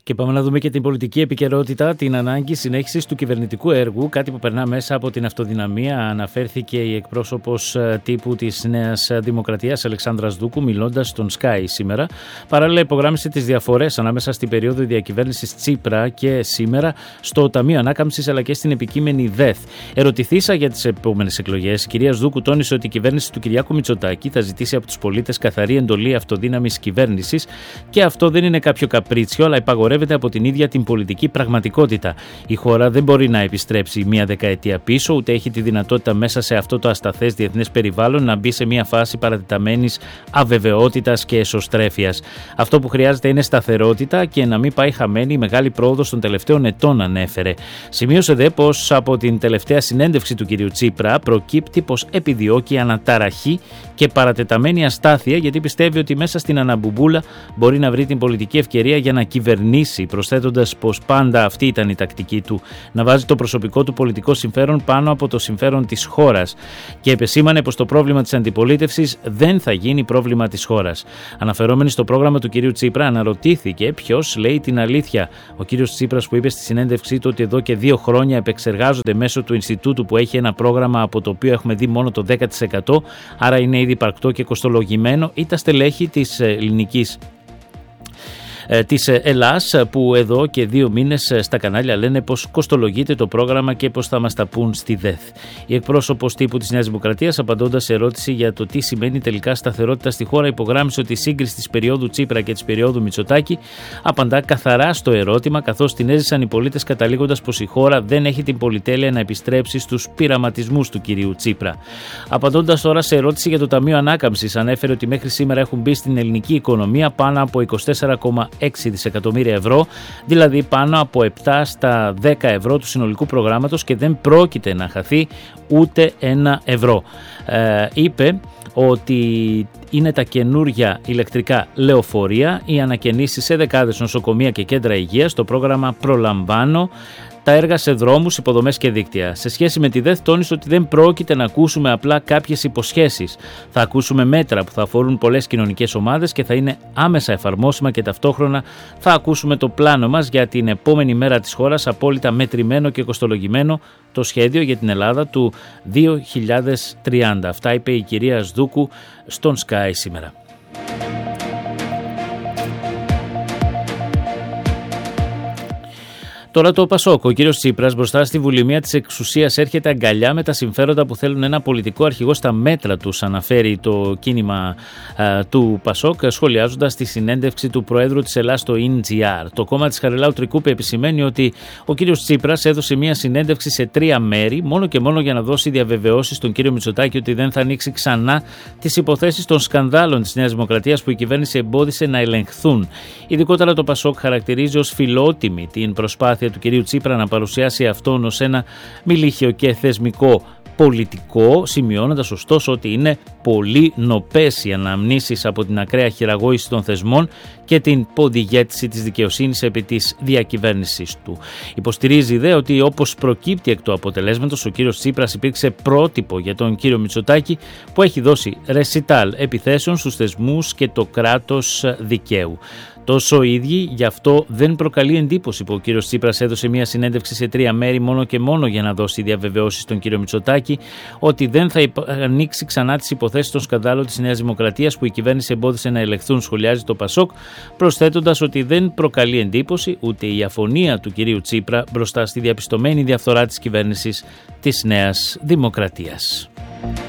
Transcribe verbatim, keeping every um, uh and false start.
Και πάμε να δούμε και την πολιτική επικαιρότητα, την ανάγκη συνέχισης του κυβερνητικού έργου, κάτι που περνά μέσα από την αυτοδυναμία. Αναφέρθηκε η εκπρόσωπος τύπου της Νέας Δημοκρατίας, Αλεξάνδρας Δούκου, μιλώντας στον Sky σήμερα. Παράλληλα, υπογράμμισε τις διαφορές ανάμεσα στην περίοδο διακυβέρνησης Τσίπρα και σήμερα στο Ταμείο Ανάκαμψης αλλά και στην επικείμενη ΔΕΘ. Ερωτηθήσα για τις επόμενες εκλογές, η κυρία Δούκου τόνισε ότι η κυβέρνηση του Κυριάκου Μητσοτάκη θα ζητήσει από τους πολίτες καθαρή εντολή αυτοδύναμης κυβέρνησης και αυτό δεν είναι κάποιο καπρίτσιο, αλλά υπαγορεύεται από την ίδια την πολιτική πραγματικότητα. Η χώρα δεν μπορεί να επιστρέψει μία δεκαετία πίσω, ούτε έχει τη δυνατότητα μέσα σε αυτό το ασταθές διεθνές περιβάλλον να μπει σε μία φάση παρατεταμένης αβεβαιότητας και εσωστρέφειας. Αυτό που χρειάζεται είναι σταθερότητα και να μην πάει χαμένη η μεγάλη πρόοδος των τελευταίων ετών, ανέφερε. Σημείωσε δε πως από την τελευταία συνέντευξη του κυρίου Τσίπρα προκύπτει πως επιδιώκει αναταραχή και παρατεταμένη αστάθεια, γιατί πιστεύει ότι μέσα στην αναμπουμπούλα μπορεί να βρει την πολιτική ευκαιρία για να κυβερνήσει, προσθέτοντας πως πάντα αυτή ήταν η τακτική του, να βάζει το προσωπικό του πολιτικό συμφέρον πάνω από το συμφέρον της χώρας, και επεσήμανε πως το πρόβλημα της αντιπολίτευσης δεν θα γίνει πρόβλημα της χώρας. Αναφερόμενη στο πρόγραμμα του κυρίου Τσίπρα, αναρωτήθηκε ποιος λέει την αλήθεια. Ο κύριος Τσίπρας, που είπε στη συνέντευξή του ότι εδώ και δύο χρόνια επεξεργάζονται μέσω του Ινστιτούτου που έχει ένα πρόγραμμα από το οποίο έχουμε δει μόνο το δέκα τοις εκατό, άρα είναι ήδη υπαρκτό και κοστολογημένο, ή τα στελέχη της ελληνικής της Ελλάς, που εδώ και δύο μήνες στα κανάλια λένε πως κοστολογείται το πρόγραμμα και πως θα μας τα πούν στη ΔΕΘ. Η εκπρόσωπος τύπου της Νέας Δημοκρατίας, απαντώντας σε ερώτηση για το τι σημαίνει τελικά σταθερότητα στη χώρα, υπογράμμισε ότι η σύγκριση της περίοδου Τσίπρα και της περίοδου Μητσοτάκη απαντά καθαρά στο ερώτημα, καθώς την έζησαν οι πολίτες, καταλήγοντας πως η χώρα δεν έχει την πολυτέλεια να επιστρέψει στους πειραματισμούς του κυρίου Τσίπρα. Απαντώντας τώρα σε ερώτηση για το Ταμείο Ανάκαμψης, ανέφερε ότι μέχρι σήμερα έχουν μπει στην ελληνική οικονομία πάνω από είκοσι τέσσερα κόμμα έξι δισεκατομμύρια ευρώ, δηλαδή πάνω από επτά στα δέκα ευρώ του συνολικού προγράμματος, και δεν πρόκειται να χαθεί ούτε ένα ευρώ. Ε, είπε ότι είναι τα καινούργια ηλεκτρικά λεωφορεία, οι ανακαινήσεις σε δεκάδες νοσοκομεία και κέντρα υγείας, το πρόγραμμα Προλαμβάνω, τα έργα σε δρόμους, υποδομές και δίκτυα. Σε σχέση με τη ΔΕΘ, τόνισε ότι δεν πρόκειται να ακούσουμε απλά κάποιες υποσχέσεις. Θα ακούσουμε μέτρα που θα αφορούν πολλές κοινωνικές ομάδες και θα είναι άμεσα εφαρμόσιμα, και ταυτόχρονα θα ακούσουμε το πλάνο μας για την επόμενη μέρα της χώρας, απόλυτα μετρημένο και κοστολογημένο, το σχέδιο για την Ελλάδα του δύο χιλιάδες τριάντα. Αυτά είπε η κυρία Σδούκου στον Sky σήμερα. Τώρα το ΠΑΣΟΚ. Ο κύριος Τσίπρας, μπροστά στη βουλημία της εξουσίας, έρχεται αγκαλιά με τα συμφέροντα που θέλουν ένα πολιτικό αρχηγό στα μέτρα τους, αναφέρει το κίνημα α, του ΠΑΣΟΚ, σχολιάζοντας τη συνέντευξη του Προέδρου της Ελλάς στο ι εν τζι αρ. Το κόμμα της Χαριλάου Τρικούπη επισημαίνει ότι ο κύριος Τσίπρας έδωσε μια συνέντευξη σε τρία μέρη, μόνο και μόνο για να δώσει διαβεβαιώσεις στον κύριο Μητσοτάκη ότι δεν θα ανοίξει ξανά τις υποθέσεις των σκανδάλων της Νέας Δημοκρατίας που η κυβέρνηση εμπόδισε να ελεγχθούν. Ειδικότερα το ΠΑΣΟΚ χαρακτηρίζει ως φιλότιμη την προσπάθεια του κυρίου Τσίπρα να παρουσιάσει αυτόν ως ένα μιλίχιο και θεσμικό πολιτικό, σημειώνοντας ωστόσο ότι είναι πολύ νοπές οι αναμνήσεις από την ακραία χειραγώγηση των θεσμών και την ποντιγέτηση της δικαιοσύνης επί της διακυβέρνησης του. Υποστηρίζει δε ότι, όπως προκύπτει εκ του αποτελέσματος, ο κύριος Τσίπρας υπήρξε πρότυπο για τον κύριο Μητσοτάκη, που έχει δώσει ρεσιτάλ επιθέσεων στους θεσμούς και το κράτος δικαίου. Τόσο οι ίδιοι, γι' αυτό δεν προκαλεί εντύπωση που ο κύριος Τσίπρας έδωσε μια συνέντευξη σε τρία μέρη μόνο και μόνο για να δώσει διαβεβαιώσεις στον κύριο Μητσοτάκη ότι δεν θα ανοίξει ξανά τις υποθέσεις των σκανδάλων της Νέας Δημοκρατίας που η κυβέρνηση εμπόδισε να ελεγχθούν, σχολιάζει το ΠΑΣΟΚ, προσθέτοντας ότι δεν προκαλεί εντύπωση ούτε η αφωνία του κυρίου Τσίπρα μπροστά στη διαπιστωμένη διαφθορά της κυβέρνησης της Νέας Δημοκρατίας.